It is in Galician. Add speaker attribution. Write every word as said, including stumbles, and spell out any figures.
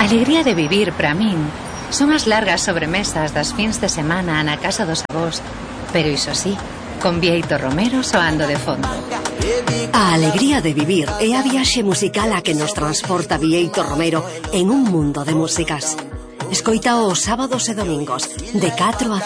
Speaker 1: alegría de vivir para min son as largas sobremesas das fins de semana na casa dos avós, pero iso sí, con Bieito Romero soando de fondo.
Speaker 2: A alegría de vivir é a viaxe musical a que nos transporta Bieito Romero en un mundo de músicas. Escoita os sábados e domingos de catro a